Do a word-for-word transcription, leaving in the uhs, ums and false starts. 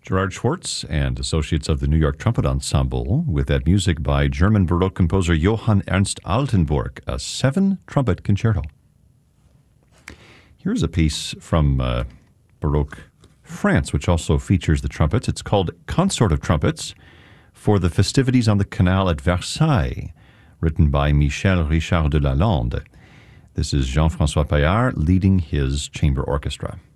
Gerard Schwartz and Associates of the New York Trumpet Ensemble with that music by German Baroque composer Johann Ernst Altenburg, a seven-trumpet concerto. Here's a piece from uh, Baroque France, which also features the trumpets. It's called Consort of Trumpets for the Festivities on the Canal at Versailles, written by Michel Richard de Lalande. This is Jean-François Paillard leading his chamber orchestra.